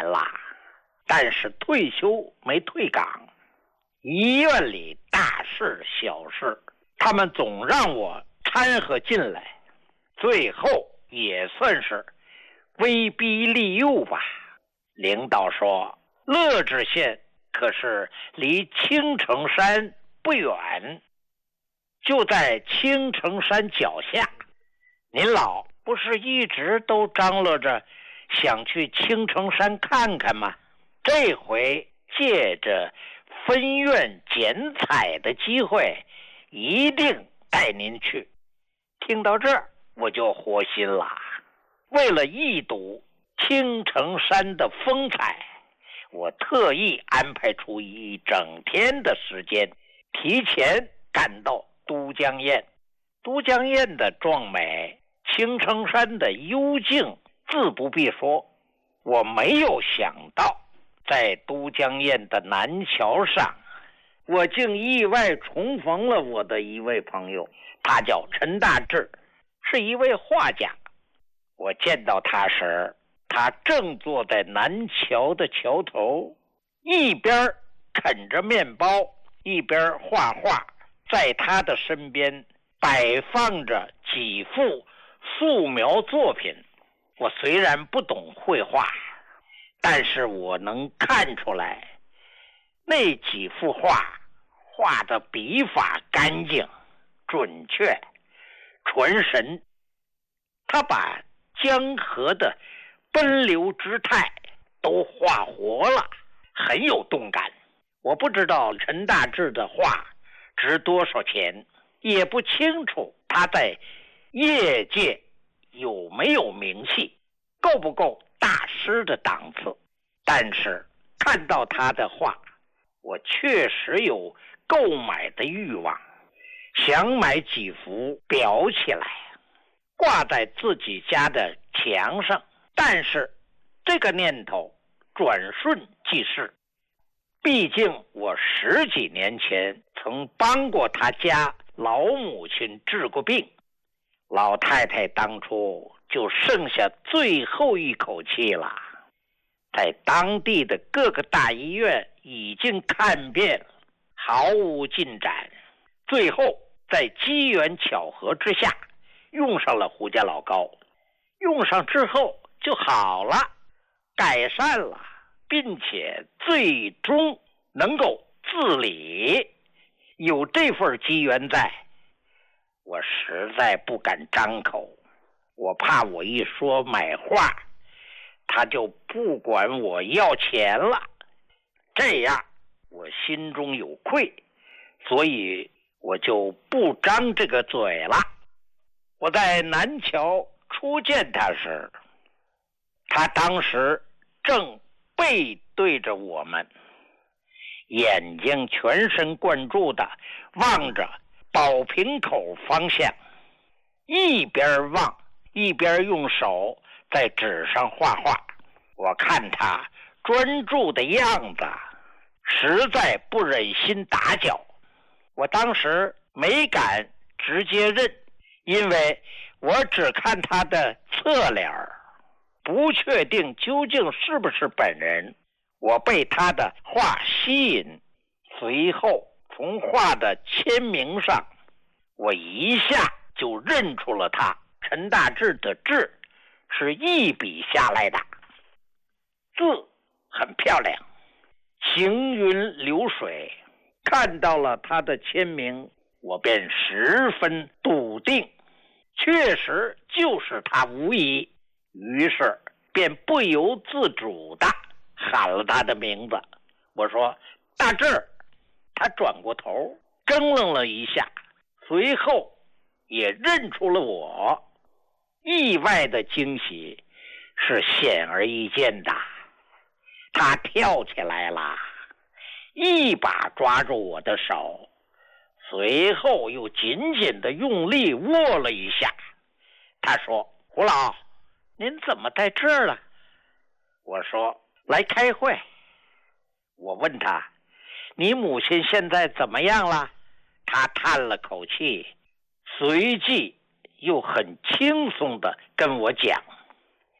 了，但是退休没退岗。医院里大事小事，他们总让我掺和进来，最后也算是威逼利诱吧。领导说，乐知县可是离青城山不远，就在青城山脚下。您老不是一直都张罗着想去青城山看看吗？这回借着分院剪彩的机会，一定带您去。听到这儿我就活心了。为了一睹青城山的风采，我特意安排出一整天的时间，提前赶到都江堰。都江堰的壮美，青城山的幽静，自不必说。我没有想到，在都江堰的南桥上，我竟意外重逢了我的一位朋友，他叫陈大志，是一位画家。我见到他时，他正坐在南桥的桥头，一边啃着面包，一边画画。在他的身边摆放着几幅素描作品。我虽然不懂绘画，但是我能看出来，那几幅画画的笔法干净、准确、传神。他把江河的奔流之态都画活了，很有动感。我不知道陈大志的画值多少钱，也不清楚他在业界有没有名气，够不够大师的档次。但是看到他的画，我确实有购买的欲望，想买几幅裱起来，挂在自己家的墙上。但是这个念头转瞬即逝，毕竟我10几年前曾帮过他家老母亲治过病，老太太当初就剩下最后一口气了，在当地的各个大医院已经看遍了，毫无进展。最后在机缘巧合之下用上了胡家老膏，用上之后就好了，改善了，并且最终能够自理。有这份机缘在，我实在不敢张口，我怕我一说买画，他就不管我要钱了，这样我心中有愧，所以我就不张这个嘴了。我在南桥初见他时，他当时正背对着我们，眼睛全神贯注地望着宝瓶口方向，一边望一边用手在纸上画画。我看他专注的样子，实在不忍心打搅。我当时没敢直接认，因为我只看他的侧脸，不确定究竟是不是本人。我被他的画吸引，随后从画的签名上，我一下就认出了他。陈大志的字是一笔下来的，字很漂亮，行云流水。看到了他的签名，我便十分笃定，确实就是他无疑。于是便不由自主地喊了他的名字。我说大志。他转过头怔愣了一下，随后也认出了我。意外的惊喜是显而易见的，他跳起来了，一把抓住我的手，随后又紧紧地用力握了一下。他说，胡老，您怎么在这儿了？我说，来开会。我问他，你母亲现在怎么样了？他叹了口气，随即又很轻松地跟我讲，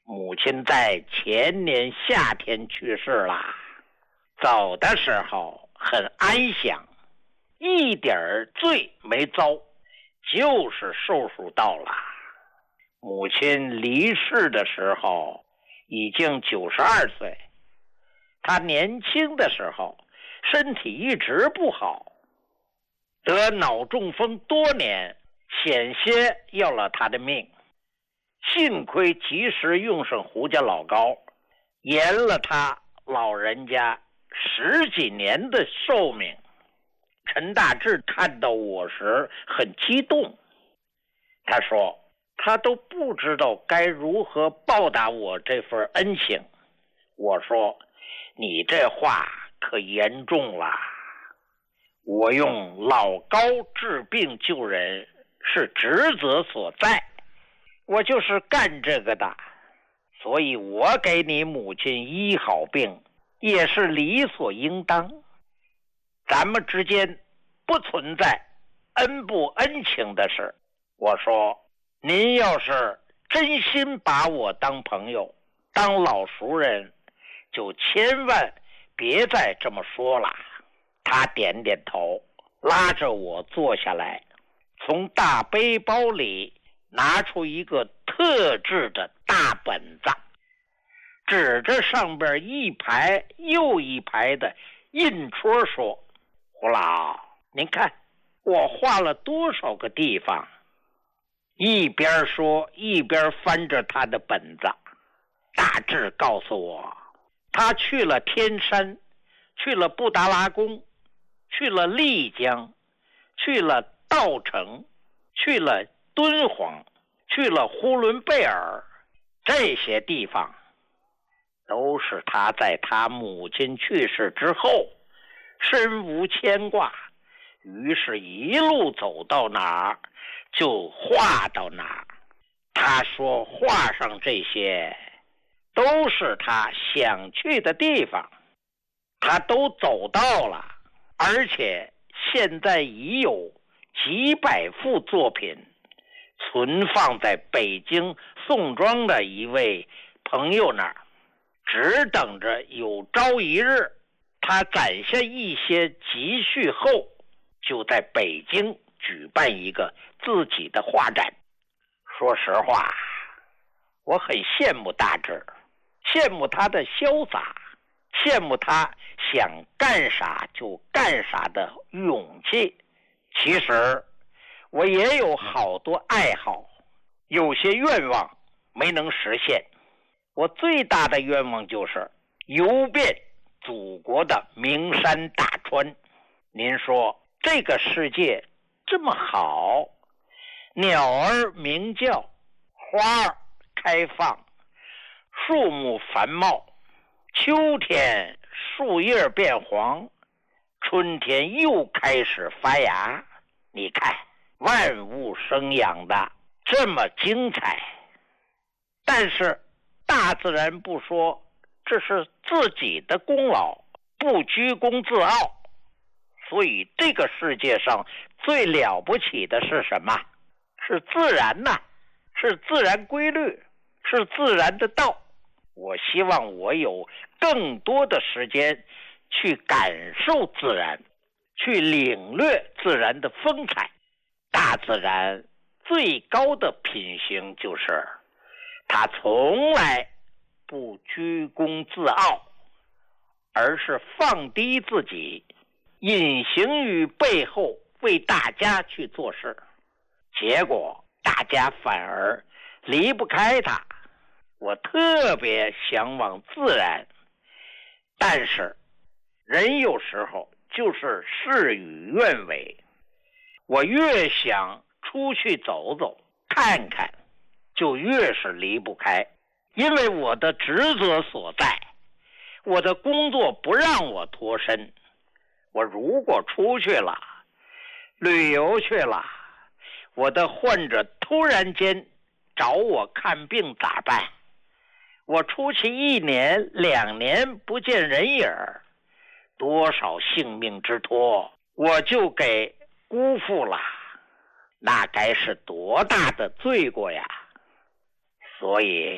母亲在前年夏天去世了，走的时候很安详，一点罪没遭，就是寿数到了。母亲离世的时候已经92岁，她年轻的时候身体一直不好，得脑中风多年，险些要了她的命。幸亏及时用上胡家老膏，延了他老人家10几年的寿命。陈大志看到我时很激动，他说他都不知道该如何报答我这份恩情。我说你这话可严重了，我用老膏治病救人是职责所在，我就是干这个的，所以我给你母亲医好病也是理所应当。咱们之间不存在恩不恩情的事。我说您要是真心把我当朋友当老熟人，就千万别再这么说了。他点点头，拉着我坐下来，从大背包里拿出一个特制的大本子，指着上边一排又一排的印戳说，胡老，您看我画了多少个地方。一边说一边翻着他的本子。大致告诉我，他去了天山，去了布达拉宫，去了丽江，去了稻城，去了敦煌，去了呼伦贝尔，这些地方都是他在他母亲去世之后身无牵挂，于是一路走到哪儿就画到哪儿。他说画上这些都是他想去的地方，他都走到了，而且现在已有几百幅作品存放在北京宋庄的一位朋友那儿，只等着有朝一日他攒下一些积蓄后，就在北京举办一个自己的画展。说实话，我很羡慕大志，羡慕他的潇洒，羡慕他想干啥就干啥的勇气。其实我也有好多爱好，有些愿望没能实现。我最大的愿望就是游遍祖国的名山大川。您说这个世界这么好，鸟儿鸣叫，花儿开放，树木繁茂，秋天树叶变黄，春天又开始发芽。你看万物生养的这么精彩，但是大自然不说这是自己的功劳，不居功自傲。所以这个世界上最了不起的是什么？是自然呐，是自然规律，是自然的道。我希望我有更多的时间去感受自然，去领略自然的风采。大自然最高的品行就是它从来不居功自傲，而是放低自己，隐形于背后为大家去做事，结果大家反而离不开它。我特别向往自然，但是人有时候就是事与愿违。我越想出去走走看看，就越是离不开，因为我的职责所在，我的工作不让我脱身。我如果出去了，旅游去了，我的患者突然间找我看病咋办？我出去1年2年不见人影，多少性命之托我就给辜负了，那该是多大的罪过呀！所以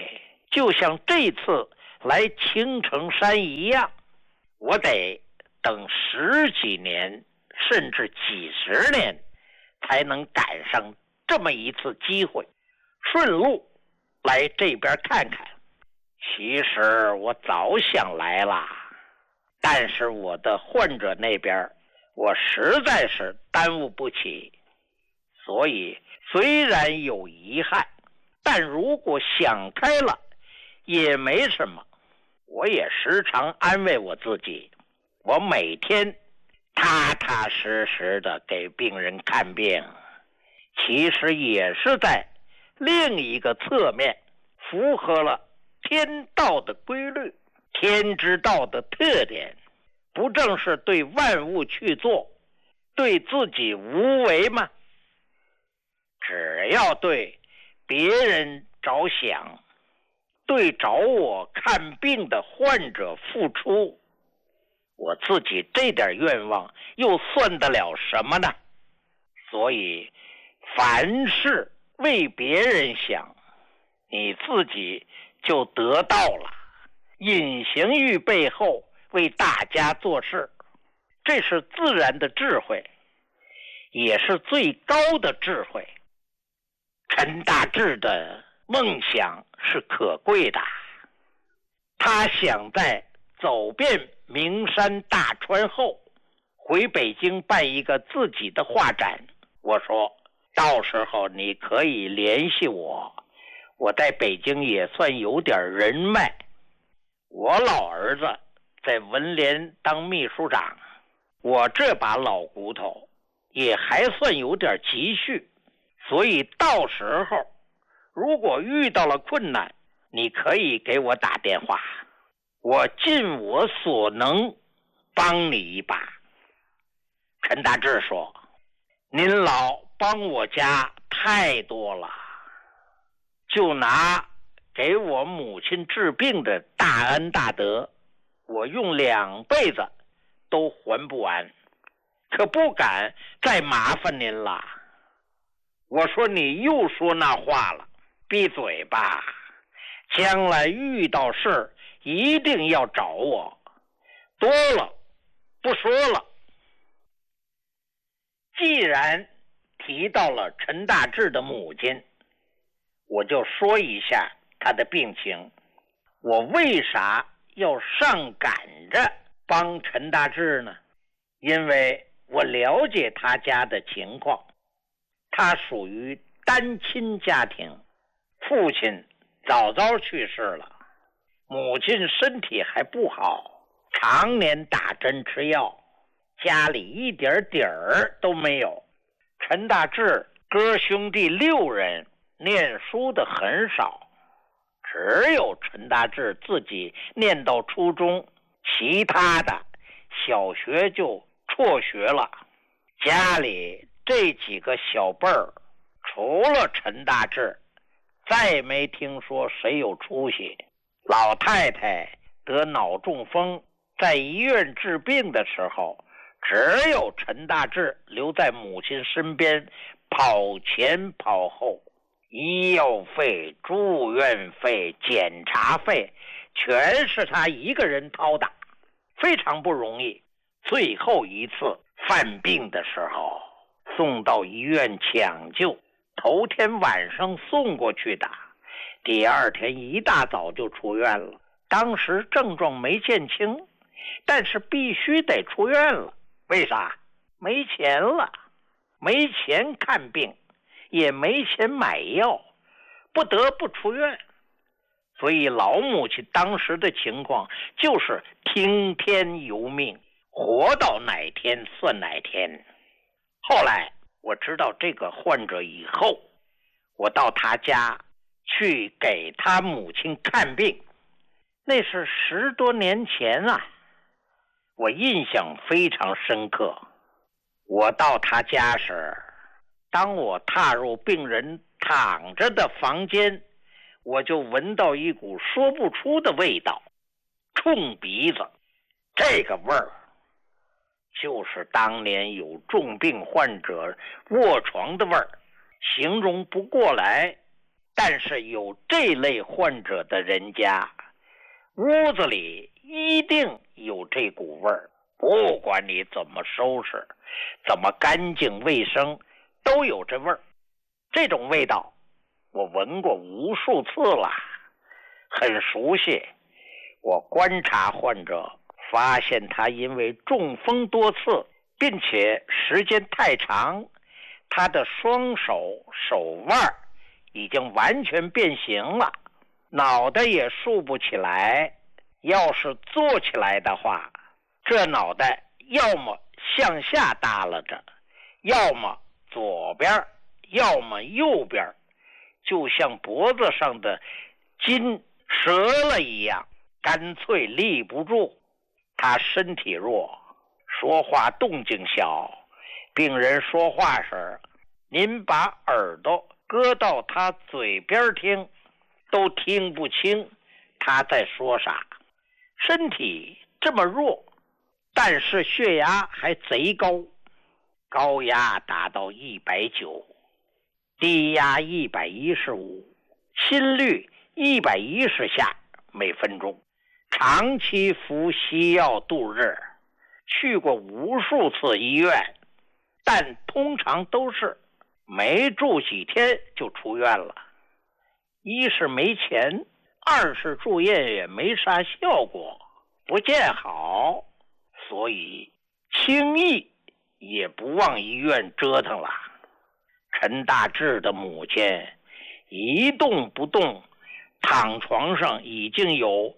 就像这次来青城山一样，我得等10几年甚至几十年才能赶上这么一次机会，顺路来这边看看。其实我早想来了，但是我的患者那边我实在是耽误不起，所以虽然有遗憾，但如果想开了也没什么。我也时常安慰我自己，我每天踏踏实实的给病人看病，其实也是在另一个侧面符合了天道的规律，天之道的特点，不正是对万物去做，对自己无为吗？只要对别人着想，对找我看病的患者付出，我自己这点愿望又算得了什么呢？所以凡事为别人想，你自己就得到了。隐形于背后为大家做事，这是自然的智慧，也是最高的智慧。陈大志的梦想是可贵的，他想在走遍名山大川后回北京办一个自己的画展。我说到时候你可以联系我，我在北京也算有点人脉。我老儿子在文联当秘书长，我这把老骨头也还算有点积蓄，所以到时候如果遇到了困难，你可以给我打电话，我尽我所能帮你一把。陈大志说，您老帮我家太多了，就拿给我母亲治病的大恩大德，我用2辈子都还不完，可不敢再麻烦您了。我说你又说那话了，闭嘴吧，将来遇到事一定要找我，多了不说了。既然提到了陈大志的母亲，我就说一下他的病情。我为啥要上赶着帮陈大志呢？因为我了解他家的情况，他属于单亲家庭，父亲早早去世了，母亲身体还不好，常年打针吃药，家里一点底儿都没有。陈大志哥兄弟6人，念书的很少，只有陈大志自己念到初中，其他的小学就辍学了。家里这几个小辈儿，除了陈大志，再没听说谁有出息。老太太得脑中风，在医院治病的时候，只有陈大志留在母亲身边，跑前跑后，医药费、住院费、检查费全是他一个人掏的，非常不容易。最后一次犯病的时候，送到医院抢救，头天晚上送过去的，第2天一大早就出院了。当时症状没见轻，但是必须得出院了。为啥？没钱了，没钱看病，也没钱买药，不得不出院。所以老母亲当时的情况就是听天由命，活到哪天算哪天。后来我知道这个患者以后，我到他家去给他母亲看病，那是10多年前啊，我印象非常深刻。我到他家时，当我踏入病人躺着的房间，我就闻到一股说不出的味道，冲鼻子。这个味儿就是当年有重病患者卧床的味儿，形容不过来。 但是有这类患者的人家，屋子里一定有这股味儿，不管你怎么收拾，怎么干净卫生，都有这味儿。这种味道我闻过无数次了，很熟悉。我观察患者，发现他因为中风多次，并且时间太长，他的双手手腕已经完全变形了，脑袋也竖不起来。要是坐起来的话，这脑袋要么向下耷拉着，要么左边，要么右边，就像脖子上的筋折了一样，干脆立不住。他身体弱，说话动静小，病人说话时，您把耳朵搁到他嘴边听，都听不清他在说啥。身体这么弱，但是血压还贼高，高压达到190，低压115，心率110下每分钟，长期服西药度日，去过无数次医院，但通常都是没住几天就出院了。一是没钱，二是住院也没啥效果，不见好，所以轻易也不往医院折腾了。陈大志的母亲一动不动，躺床上已经有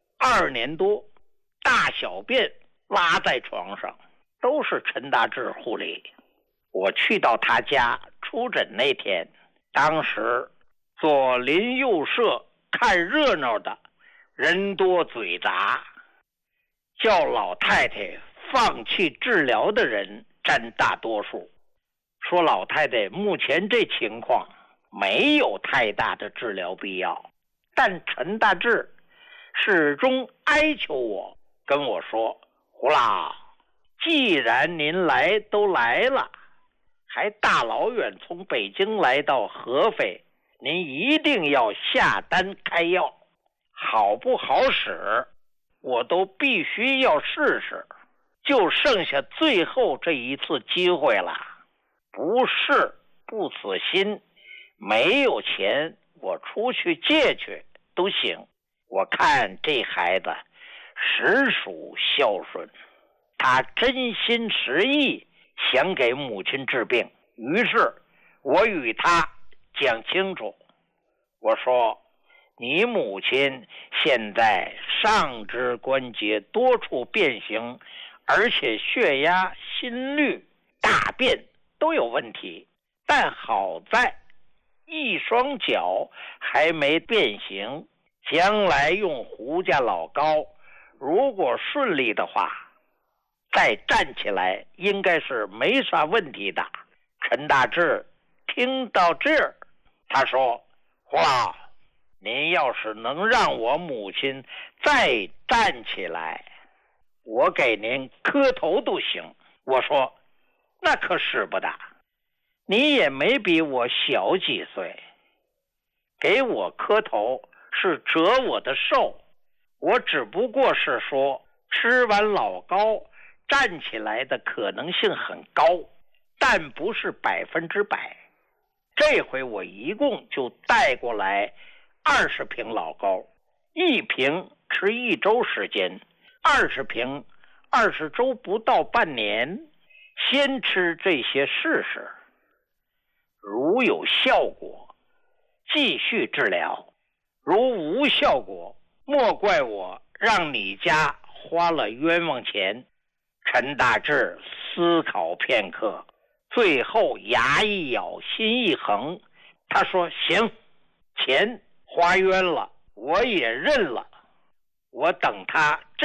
2年多，大小便拉在床上，都是陈大志护理。我去到他家出诊那天，当时左邻右舍看热闹的人多嘴杂，叫老太太放弃治疗的人占大多数，说老太太目前这情况没有太大的治疗必要。但陈大志始终哀求我，跟我说，胡老，既然您来都来了，还大老远从北京来到合肥，您一定要下单开药，好不好使我都必须要试试，就剩下最后这一次机会了，不试不死心，没有钱我出去借去都行。我看这孩子实属孝顺，他真心实意想给母亲治病。于是我与他讲清楚，我说，你母亲现在上肢关节多处变形，而且血压、心率、大便都有问题，但好在一双脚还没变形，将来用胡家老膏，如果顺利的话，再站起来应该是没啥问题的。陈大志听到这儿，他说，胡老，您要是能让我母亲再站起来，我给您磕头都行。我说，那可使不得，你也没比我小几岁，给我磕头是折我的寿，我只不过是说吃完老膏站起来的可能性很高，但不是100%。这回我一共就带过来20瓶老膏，一瓶吃1周时间，20瓶20周不到半年，先吃这些试试，如有效果继续治疗，如无效果莫怪我让你家花了冤枉钱。陈大志思考片刻，最后牙一咬，心一横，他说，行，钱花冤了，我也认了，我等他